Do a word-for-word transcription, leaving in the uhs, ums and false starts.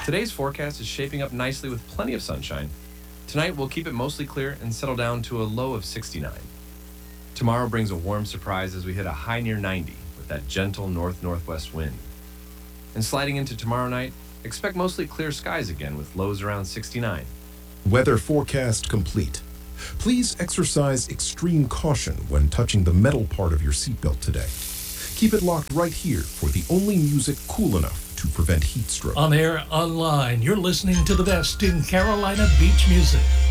Today's forecast is shaping up nicely with plenty of sunshine. Tonight, we'll keep it mostly clear and settle down to a low of sixty-nine. Tomorrow brings a warm surprise as we hit a high near ninety with that gentle north-northwest wind. And sliding into tomorrow night, expect mostly clear skies again with lows around sixty-nine. Weather forecast complete. Please exercise extreme caution when touching the metal part of your seatbelt today. Keep it locked right here for the only music cool enough to prevent heat stroke. On air, online, you're listening to the best in Carolina beach music.